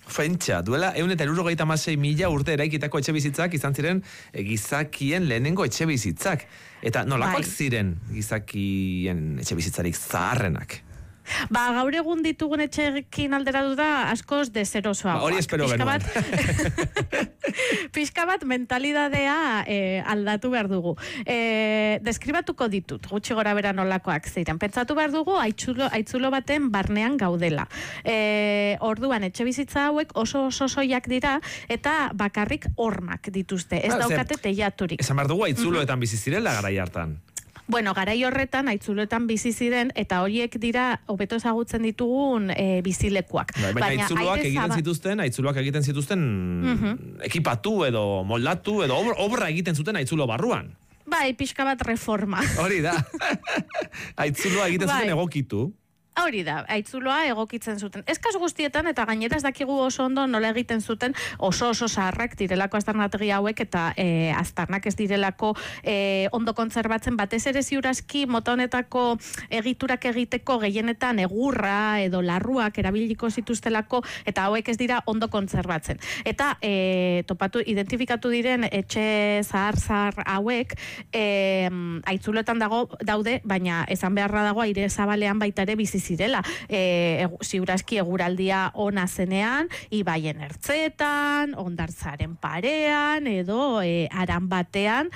Fentsa, duela 176.000 urte eraikitako etxe bizitzak izan ziren gizakien lehenengo etxe bizitzak. Eta nolakoak ziren gizakien etxe bizitzarik zaharrenak? Gaur egun ditugun etxekin alderatu da askoz deserosoa. Hori espero benuen. Pixka bat mentalidadea aldatu behar dugu. Deskribatuko ditut, gutxi gora bera nolakoak ziren. Pentsatu behar dugu haitzulo baten barnean gaudela. Orduan etxe bizitza hauek oso soiak dira eta bakarrik hormak dituzte. Ez daukate teilaturik. Esan behar dugu haitzuloetan bizi zirela garai hartan. Bueno, garai horretan, haitzuloetan bizi ziren, eta horiek dira, hobeto ezagutzen ditugun bizilekuak. Baina haitzuloak egiten zituzten ekipatu edo moldatu edo obra egiten zuten haitzulo barruan. Bai, pixka bat reforma. Hori da. Haitzuloa egiten zuten egokitu. Hori da, haitzuloa egokitzen zuten. Ez kasu guztietan, eta gainera ez dakigu oso ondo nola egiten zuten oso zaharrak direlako aztarnategi hauek, eta aztarnak ez direlako ondo kontserbatzen, batez ere ziurazki mota honetako egiturak egiteko gehienetan egurra edo larruak erabiliko zituztelako, eta hauek ez dira ondo kontserbatzen. Eta identifikatu diren etxe zahar hauek haitzuloetan daude, baina esan beharra dago aire zabalean baita ere bizi zirela. Ziurazki eguraldia ona zenean, ibaien ertzetan, ondartzaren parean, edo aran batean,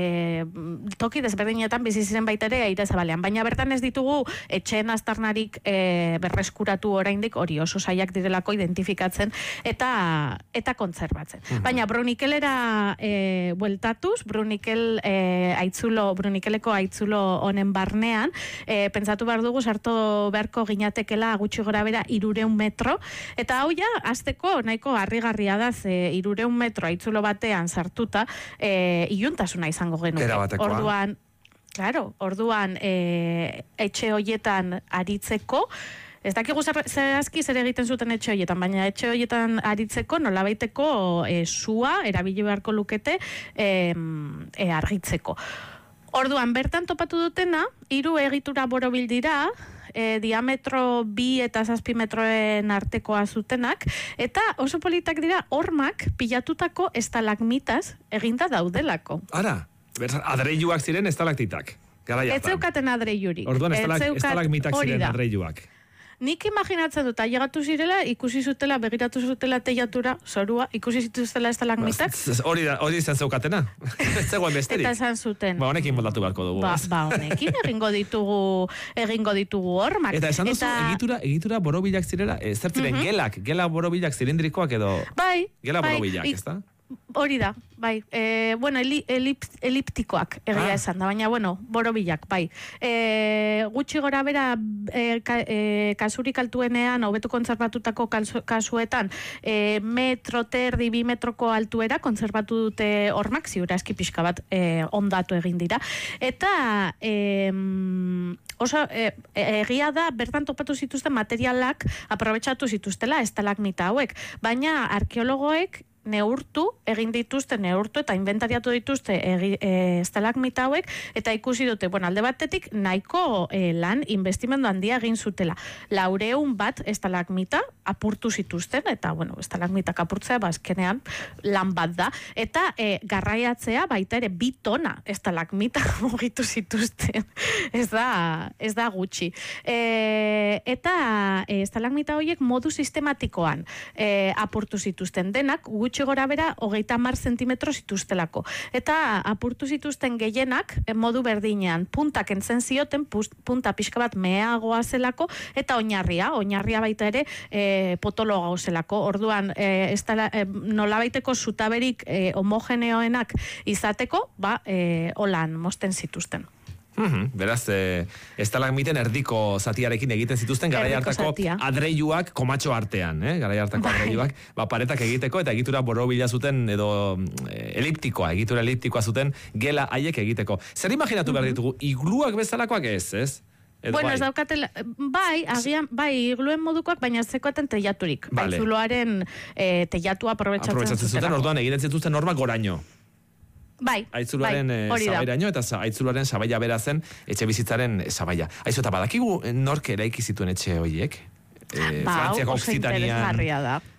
toki desberdinetan bizi ziren baita ere aire zabalean. Baina bertan ez ditugu etxeen aztarnarik berreskuratu oraindik, hori oso zailak direlako identifikatzen eta kontserbatzen. Baina Brunikelera bueltatuz, Brunikeleko haitzulo honen barnean, pentsatu behar dugu sartu beharko ginatekela gutxi gora bera 300 metro, eta hau ja, azteko nahiko harrigarria da, 300 metro haitzulo batean sartuta, iluntasuna izango genuke. Orduan, etxe hoietan aritzeko, ez dakigu zehazki zer egiten zuten etxe horietan, baina etxe horietan aritzeko nolabaiteko sua erabili beharko lukete argitzeko. Orduan, bertan topatu dutena, 3 egitura borobil dira, diametro 2 eta 7 metroen artekoa zutenak, eta oso politak dira hormak pilatutako estalagmitas eginda daudelako. Ara, adreiluak ziren estalaktitak. Ez zeukaten adreilurik. Orduan, estalagmitak ziren adreiluak. Nik imaginatzen dut, ailegatu zirela, ikusi zutela, begiratu zutela teilatura, zorua, ikusi zituztela estalagmitak. Hori izan zeukatena. Ez zegoen besterik. Eta esan zuten. Honekin moldatu beharko dugu. Honekin egingo ditugu hormak. Eta esan duzu, egitura borobilak zirela, zer ziren gela borobilak zilindrikoak edo... Bai. Gela borobilak, ez da? Hori da, bai. Eliptikoak egia esan da, baina, borobilak, bai. Gutxi gora bera kasurik altuenean, hobeto kontserbatutako kasuetan, metro terdi, 2 metroko altuera kontserbatu dute hormak, ziurazki pixka bat ondatu egin dira. Eta oso egia da, bertan topatu zituzten materialak aprobetxatu zituztela estalagmita hauek, baina arkeologoek neurtu eta inventariatu dituzte estalagmita hauek, eta ikusi dute, alde batetik nahiko lan investimendu handia egin zutela. 400 bat estalagmita apurtu zituzten, eta estalagmitak apurtzea azkenean lan bat da, eta garraiatzea baita ere 2 tona estalagmita mugitu zituzten. Ez da gutxi. Eta estalagmita horiek modu sistematikoan apurtu zituzten denak, gutxi gora bera 30 zentimetro zituztelako. Eta apurtu zituzten gehienak modu berdinean, puntak entzen zioten, punta pixka bat meagoa zelako, eta oinarria baita ere potolo gauzelako. Orduan, nolabaiteko zutaberik homogeneoenak izateko, holan mosten zituzten. Beraz, estalagmiten erdiko zatiarekin egiten zituzten garai hartako adreiluak komatxo artean, garai hartako adreiluak, paretak egiteko eta egitura borobila zuten edo egitura eliptikoa zuten gela haiek egiteko. Zer imaginatu behar ditugu, igluak bezalakoak ez? Ez daukatela, igluen modukoak, baina zekoaten teilaturik. Haitzuloaren teilatua aprobetxatzen zuten. Orduan egiten zituzten normak goraino. Haitzuloaren sabairaino eta haitzuloaren sabaia bera zen etxe bizitzaren sabaia. Aizu, eta badakigu nork eraiki zituen etxe horiek? Frantziako Okzitanian